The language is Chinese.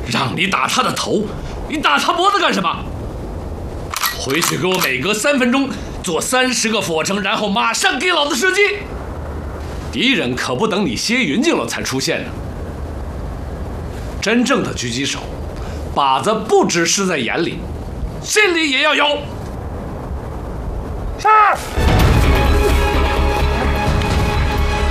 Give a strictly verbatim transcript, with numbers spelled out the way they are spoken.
让你打他的头，你打他脖子干什么？回去给我每隔三分钟做三十个俯卧撑，然后马上给老子射击。敌人可不等你歇云静了才出现呢。真正的狙击手，靶子不只是在眼里，心里也要有。 是。